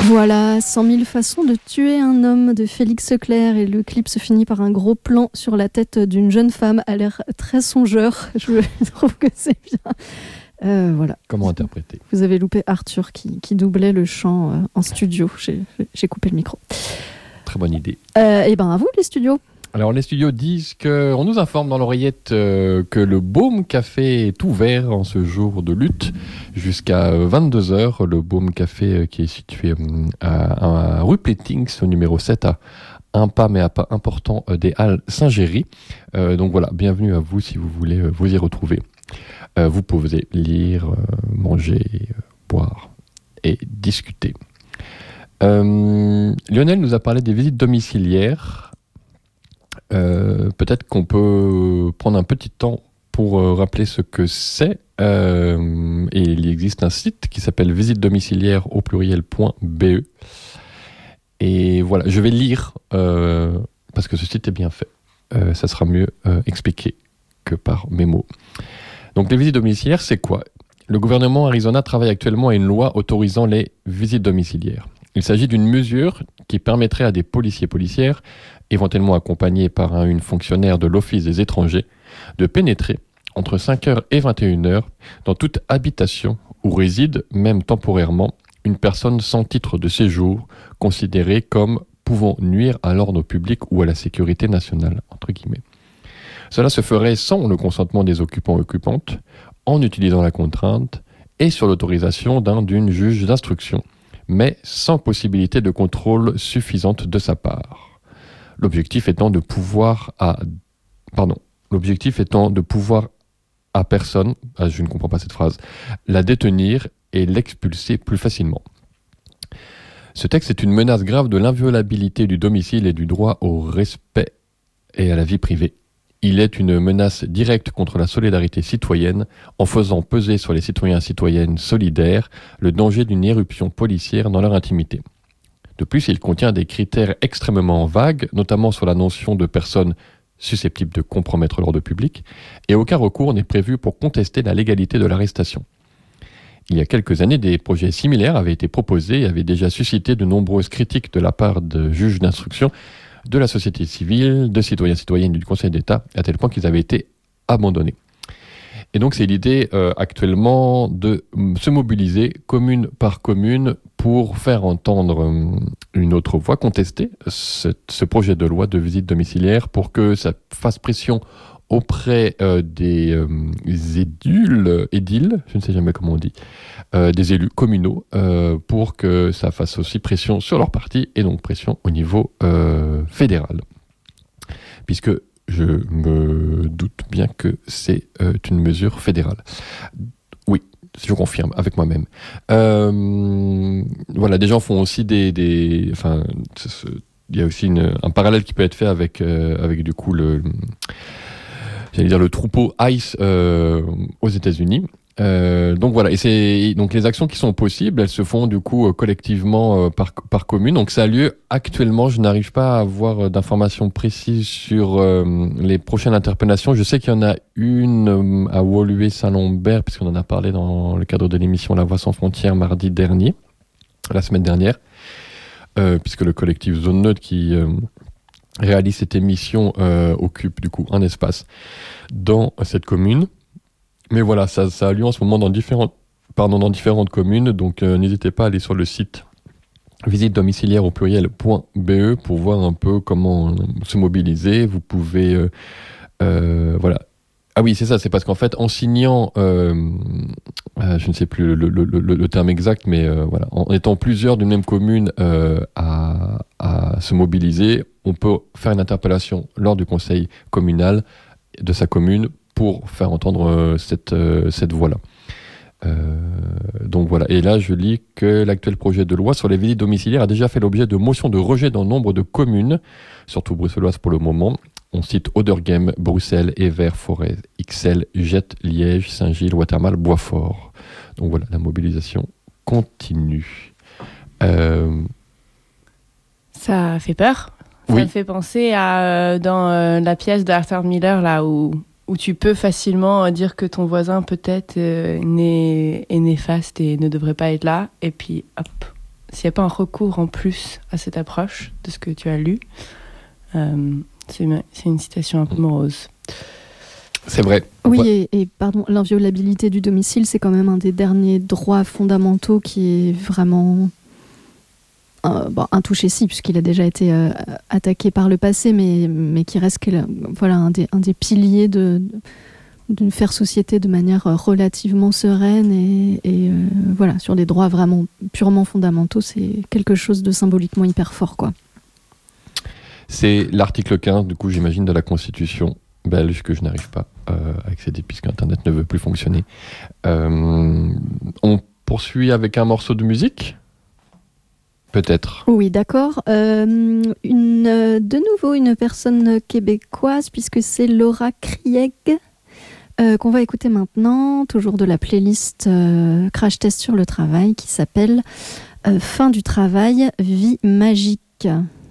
Voilà, 100 000 façons de tuer un homme de Félix Leclerc, et le clip se finit par un gros plan sur la tête d'une jeune femme à l'air très songeur. Je trouve que c'est bien. Voilà. Comment interpréter ? Vous avez loupé Arthur qui doublait le chant en studio. J'ai coupé le micro. Très bonne idée. Et ben à vous les studios. Alors les studios disent qu'on nous informe dans l'oreillette que le Baume Café est ouvert en ce jour de lutte jusqu'à 22h. Le Baume Café qui est situé à rue Plétings au numéro 7 à un pas mais à pas important des Halles Saint-Géry. Donc voilà, bienvenue à vous si vous voulez vous y retrouver. Vous pouvez lire, manger, boire et discuter. Lionel nous a parlé des visites domiciliaires. Peut-être qu'on peut prendre un petit temps pour rappeler ce que c'est. Et il existe un site qui s'appelle visitedomiciliaire au pluriel.be. Et voilà, je vais lire parce que ce site est bien fait. Ça sera mieux expliqué que par mes mots. Donc les visites domiciliaires, c'est quoi ? Le gouvernement Arizona travaille actuellement à une loi autorisant les visites domiciliaires. Il s'agit d'une mesure qui permettrait à des policiers-policières, éventuellement accompagnés par une fonctionnaire de l'Office des étrangers, de pénétrer entre 5h et 21h dans toute habitation où réside, même temporairement, une personne sans titre de séjour, considérée comme pouvant nuire à l'ordre public ou à la sécurité nationale, entre guillemets. Cela se ferait sans le consentement des occupants-occupantes, en utilisant la contrainte et sur l'autorisation d'une juge d'instruction, mais sans possibilité de contrôle suffisante de sa part. L'objectif étant de pouvoir à personne, je ne comprends pas cette phrase, la détenir et l'expulser plus facilement. Ce texte est une menace grave de l'inviolabilité du domicile et du droit au respect et à la vie privée. Il est une menace directe contre la solidarité citoyenne en faisant peser sur les citoyens et citoyennes solidaires le danger d'une éruption policière dans leur intimité. De plus, il contient des critères extrêmement vagues, notamment sur la notion de personnes susceptibles de compromettre l'ordre public, et aucun recours n'est prévu pour contester la légalité de l'arrestation. Il y a quelques années, des projets similaires avaient été proposés et avaient déjà suscité de nombreuses critiques de la part de juges d'instruction, de la société civile, de citoyens et citoyennes du Conseil d'État, à tel point qu'ils avaient été abandonnés. Et donc c'est l'idée actuellement de se mobiliser commune par commune pour faire entendre une autre voix, contester ce projet de loi de visite domiciliaire pour que ça fasse pression auprès des édiles, je ne sais jamais comment on dit, des élus communaux, pour que ça fasse aussi pression sur leur parti et donc pression au niveau fédéral. Puisque je me doute bien que c'est une mesure fédérale. Oui, je confirme avec moi-même. Voilà, des gens font aussi il y a aussi un parallèle qui peut être fait avec du coup le troupeau ICE aux États-Unis. Donc voilà, et donc les actions qui sont possibles, elles se font du coup collectivement par commune. Donc ça a lieu actuellement. Je n'arrive pas à avoir d'informations précises sur les prochaines interpellations. Je sais qu'il y en a une à Woluwe-Saint-Lambert, puisqu'on en a parlé dans le cadre de l'émission La Voix sans frontières mardi dernier, la semaine dernière, puisque le collectif Zone Neutre qui réalise cette émission occupe du coup un espace dans cette commune. Mais voilà, ça a lieu en ce moment dans différentes communes, donc n'hésitez pas à aller sur le site visitedomiciliaire au pluriel.be pour voir un peu comment se mobiliser. Vous pouvez... voilà. Ah oui, c'est ça, c'est parce qu'en fait, en signant, je ne sais plus le terme exact, mais voilà, en étant plusieurs d'une même commune à se mobiliser, on peut faire une interpellation lors du conseil communal de sa commune pour faire entendre cette voix-là. Donc voilà. Et là, je lis que l'actuel projet de loi sur les visites domiciliaires a déjà fait l'objet de motions de rejet dans nombre de communes, surtout bruxelloises pour le moment. On cite Oderghem, Bruxelles, Evere, Forez, Ixelles, Jette, Liège, Saint-Gilles, Watermal, Boisfort. Donc voilà, la mobilisation continue. Ça fait peur. Ça me fait penser à dans la pièce d'Arthur Miller, là où tu peux facilement dire que ton voisin peut-être est néfaste et ne devrait pas être là, et puis hop, s'il n'y a pas un recours en plus à cette approche de ce que tu as lu, c'est une citation un peu morose. C'est vrai. Oui, et pardon, l'inviolabilité du domicile, c'est quand même un des derniers droits fondamentaux qui est vraiment intouché, si, puisqu'il a déjà été attaqué par le passé, mais qui reste voilà, un des piliers d'une faire société de manière relativement sereine et voilà, sur des droits vraiment purement fondamentaux, c'est quelque chose de symboliquement hyper fort, quoi. C'est l'article 15, du coup, j'imagine, de la Constitution belge que je n'arrive pas à accéder puisque Internet ne veut plus fonctionner. On poursuit avec un morceau de musique ? Peut-être. Oui, d'accord. De nouveau, une personne québécoise, puisque c'est Laura Krieg, qu'on va écouter maintenant, toujours de la playlist Crash Test sur le travail, qui s'appelle Fin du travail, vie magique.